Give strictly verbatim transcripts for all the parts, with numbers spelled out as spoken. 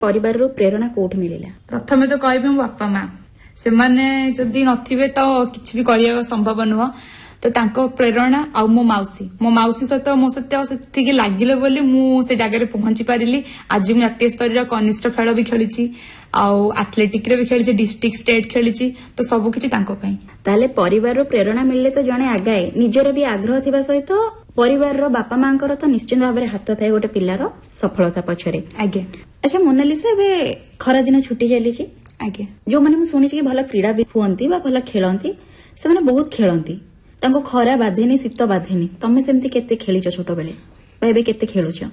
परिवार प्रेरणा कोठी मिलिला? प्रथमे तो कहबे मो बापा माँ से माने जदि नथिबे तो किछि भी करिया संभव नुह। तो तांको प्रेरणा आ मो माउसी मो माउसी सहित मो सत्य सेतिके लागिले बोली मु से जगह पहुंची पारिली। आज मु जातीय स्तर कनिष्ठ खेल भी खेली आथलेटिक रे भी खेली डिस्ट्रिक्ट स्टेट खेली तो सब किछि तांको पई। ताले परिवार प्रेरणा मिलले तो जने आगाए निजर भी आग्रह थिबा सहित परिवार बापा मांकर तो निश्चित भाव में हाथ थाए गोटे पिलार सफलता पछरे। आगे अच्छा मोनालिसा एबे खरा दिन छुट्टी चली आगे जो माने मु सुनिछि कि भल क्रीड़ा भी हुअंती बा भल खेलंती से माने बहुत खेलंती तांको खरा बाधेनी शीत बाधेनी तमे सेमती केते खेलिछ छोट बेले बा एबे केते खेलुछ?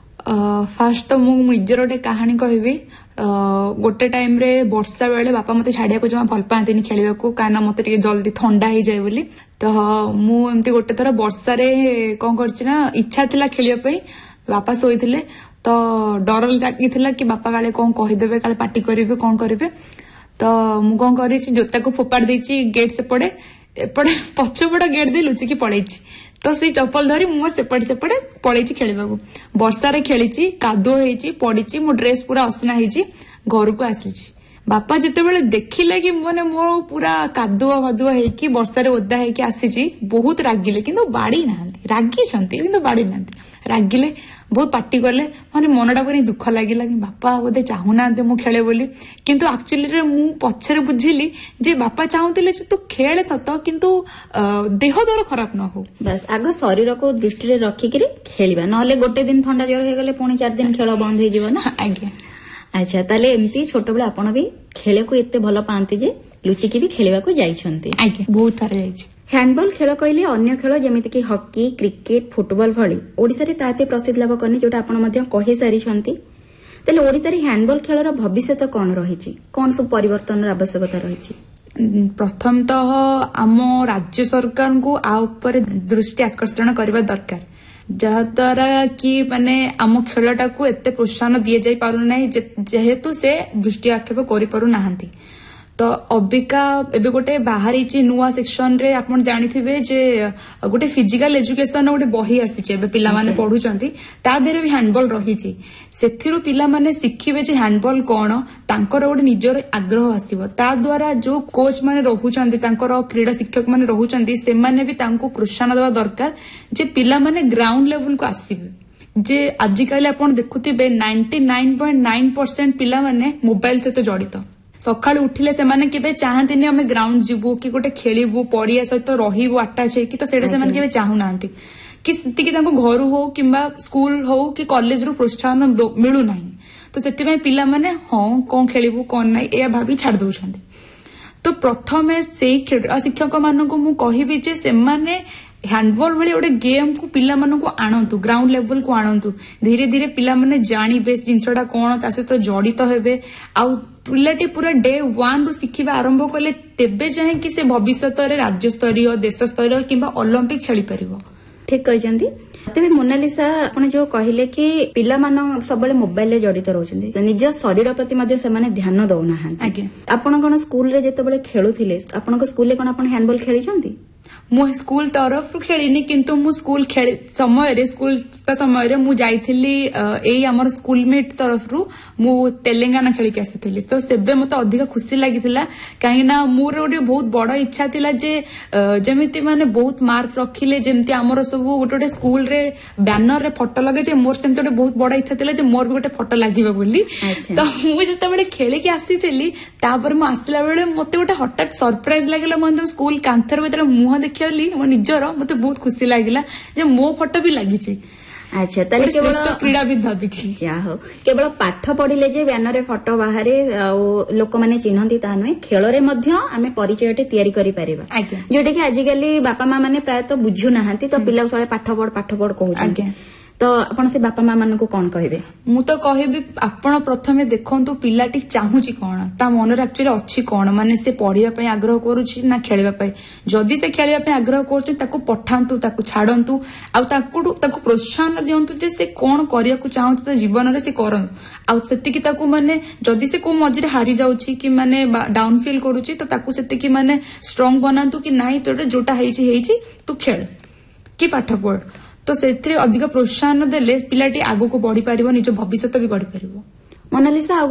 फास्ट तो मु निजर गोटे कहानी कहबी। गोटे टाइम रे वर्षा बेले बापा मते छाड़िया को जमा भल पांतीनी खेलिबा को काना मते टिके जल्दी ठंडा हो जाए बोली। तो मु एमती गोटे थर वर्षा रे कोन करछि ना इच्छा थिला खेलिया पई बापा सोइथिले तो डर लागिथिला कि बापा काले कोन कहि देबे काले पार्टी करिवे कोन करिवे। तो मु कोन करिछि जोता को फोपाड़ देछि गेट से पड़े एपटे पछपट गेट दे लुचिकी पळैछि। तो से चप्पल धरी मु सेपटे सेपटे पळैछि खेलिबा को। वर्षा रे खेलिछि कादो हेछि पडिछि मो ड्रेस पूरा असना हेछि घर को आसीछि। बापा जितेबेले देखिले कि माने मो पूरा कादुआ मादुआ हेकि वर्षा रे ओदा हेकि आसीछि बहुत रागिले किंतु बाड़ी नाहंती रागी छंती किंतु बाड़ी नाहंती रागिले बहुत पार्टी कले माने मनटा पनि दुख लागिला कि बापा बोधे चाहुनांते मु खेले बोली। किंतु एक्चुअली रे मु पछरे बुझिली जे बापा चाहुतिले तू खेले सत किंतु देह दर खराब न हो बस आग शरीर को दृष्टि रे रखी करी खेलिबा नले गोटे दिन ठंडा जर हे गले पुणी चार दिन खेल बंद हे जीव ना। आज्ञा अच्छा ताले एमती छोट बेला आपण भी खेले को एते भल पांती जे लुचिकी भी खेलिबा को जाइछंती? आज्ञा बहुत सारा जाइछि। हैंडबॉल खेल कहले अन्य खेल जेमिति कि हॉकी क्रिकेट फुटबॉल भली ओडिसा रे ताते प्रसिद्ध लाभ करनी जोटा आपण मध्य कहि सारी छंती। तले ओडिसा रे हैंडबॉल खेलर भविष्य कोन रहिछि कोन सब परिवर्तन आवश्यकता रहिछि? प्रथम तो आम राज्य सरकार को आ ऊपर दृष्टि आकर्षण करबा दरकार जहाद्वारा कि माने आम खेलटा को एते प्रोत्साहन दिए जाई पारु नै जेहेतु से दृष्टि आक्षेप करि पारु नाहंती। तो अबिका एबे गोटे बाहरी नुआ सेक्शन रे आपण जानिथिबे जे गोटे फिजिकल एजुकेशन गोटे बही आसीचे एबे पिला माने पढुचंती ता देरे भी हैंडबॉल रहिची सेथिरु पिला माने शिखिबे जे हैंडबॉल कोन तांकर गोटे निजर आग्रह आसीबो ता द्वारा जो कोच माने रहुचंती तांकर क्रीडा शिक्षक माने रहुचंती से माने भी तांको प्रोत्साहन देवा दरकार जे पिला माने ग्राउंड लेवल को आसीबे। जे आजिकाली आपण देखुथिबे ninety nine point nine percent पिला माने मोबाइल सहित जड़ित सकाळु उठिले से माने केबे चाहंतिनी हमें ग्राउंड जिवु कि गोटे खेलिबु पड़िया सहित रहिबु अटैच हे कि तो सेटा से माने केबे चाहु नांती कि सेति कि तांको घरु हो किंबा स्कूल हो कि कॉलेज रो प्रोत्साहन मिलु नाही। तो सेति में पिला माने हां कोन खेलिबु कोन नाही ए भाबी छाड़ दउछंती। तो प्रथमे सेही क्रीडा शिक्षक माननको मु कहिबी जे से माने हैंडबॉल भली गोटे गेम को पिला माननको आणंतु ग्राउंड लेवल को आणंतु धीरे धीरे पिला माने जानिबे जिंसटा कोन ता सहित जड़ित हेबे आ पिलाटी पूरा डे वन रु शिखिबा आरंभ कले तेबे जाहे कि से भविष्यत रे राज्य स्तरीय देश स्तरीय किंबा ओलंपिक खेली परिबो। ठीक कहजंती। तेबे मोनालिसा आपण जो कहिले कि पिला मान सबले मोबाइल रे जड़ित रहउछन्ती निज शरीर प्रति मध्ये से माने ध्यान दउ ना हन। आगे आपण कोन स्कूल रे जेतेबेले खेलुथिले आपण को स्कूल रे कोन आपण हैंडबॉल खेली छंती? मु स्कूल तरफ रु खेलिनी किंतु मु स्कूल खेल समय रे स्कूल का समय रे मु जाइथिली एई हमर स्कूलमेट तरफ रु मु तेलंगाना खेली के आसीथिली। तो सेबे मते अधिक खुशी लागिथिला काहे ना मोर ओडी बहुत बड़ इच्छा थिला जे जेमिति माने बहुत मार्क रखिले जेमिति हमर सब गोटे गोटे स्कूल रे बैनर रे फोटो लगे जे मोर सेमते गोटे बहुत बड़ इच्छा थिला जे मोर भी गोटे फोटो लागिबा बोली। तो मु जते बेले खेली के आसीथिली तापर मु आसिला बेले मते गोटे हठात सरप्राइज लागिला मन स्कूल कांथर भीतर मुह देखियली मो निजर मते बहुत खुशी लागिला जे मो फोटो भी लागिची। अच्छा ताले केवल क्रीड़ाविद भाबिकी जा हो केवल पाठ पढ़िले जे बैनर रे फोटो बाहरे लोक माने चिन्हंती ता नय खेल रे मध्य आमे परिचयटे तयारी करि परिबा जोटे कि आजिकली बापा माँ माने प्राय तो बुझु नाहंती तो पिला सळे पाठ पढ़ पाठ पढ़ कहउछन। तो आपण से बापा माँ माननको कोन कहिबे? मु तो कहिबे आपण प्रथमे देखंतु पिलाटी चाहुची कोन ता मन रे एक्चुअली अछि कोन माने से पढ़िया पय आग्रह करूची ना खेलिबा पय जदी से खेलिबा पय आग्रह करूची ताको पठांतु ताको छाडंतु आ ताको ताको प्रोत्साहन दियंतु जे से कोन करिया को चाहंतु त जीवन रे से करन आ सेति कि ताको माने जदी से को मजरे हारि जाउची कि माने डाउन फील करूची तो ताको सेति कि माने स्ट्रांग बनांतु कि नाही तोटे जोटा हेची हेची तू खेल कि पाठ पढ़। तो सेथिरे अधिक प्रोत्साहन देले पिलाटी आगो को बढ़ी पारिबो निज भविष्यत भी गढ़ी पारिबो। ମୋନାଲିସା, ଆଉ